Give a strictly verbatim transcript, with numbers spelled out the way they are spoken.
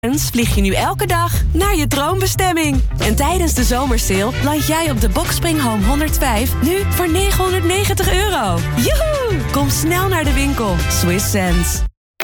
vlieg je nu elke dag naar je droombestemming. En tijdens de zomersale land jij op de Boxspring Home honderdvijf nu voor negenhonderdnegentig euro. Joehoe! Kom snel naar de winkel. Swiss Sense.